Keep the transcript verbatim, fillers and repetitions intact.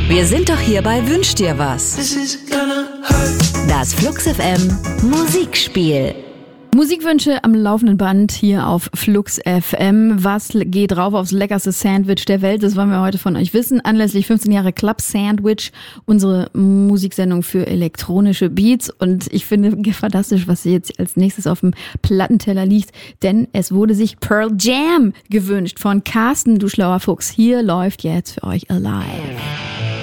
Wir sind doch hier bei Wünsch dir was. Das Flux F M Musikspiel. Musikwünsche am laufenden Band hier auf Flux F M. Was geht drauf aufs leckerste Sandwich der Welt? Das wollen wir heute von euch wissen. Anlässlich fünfzehn Jahre Club Sandwich, unsere Musiksendung für elektronische Beats. Und ich finde fantastisch, was jetzt als nächstes auf dem Plattenteller liegt. Denn es wurde sich Pearl Jam gewünscht von Carsten, du schlauer Fuchs. Hier läuft jetzt für euch Alive.